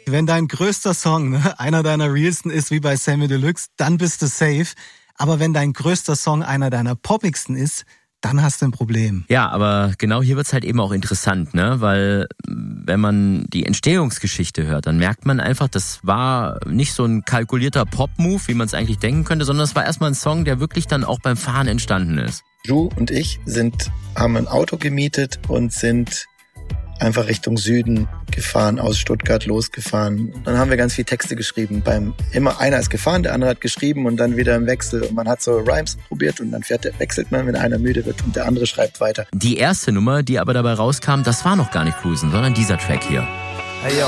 Wenn dein größter Song einer deiner realsten ist, wie bei Samy Deluxe, dann bist du safe. Aber wenn dein größter Song einer deiner poppigsten ist, dann hast du ein Problem. Ja, aber genau hier wird's halt eben auch interessant, ne? Weil wenn man die Entstehungsgeschichte hört, dann merkt man einfach, das war nicht so ein kalkulierter Pop-Move, wie man es eigentlich denken könnte, sondern es war erstmal ein Song, der wirklich dann auch beim Fahren entstanden ist. Ju und ich haben ein Auto gemietet und sind einfach Richtung Süden gefahren, aus Stuttgart losgefahren. Dann haben wir ganz viel Texte geschrieben. Immer einer ist gefahren, der andere hat geschrieben und dann wieder im Wechsel. Und man hat so Rhymes probiert und dann wechselt man, wenn einer müde wird und der andere schreibt weiter. Die erste Nummer, die aber dabei rauskam, das war noch gar nicht Cruisen, sondern dieser Track hier. Hey yo,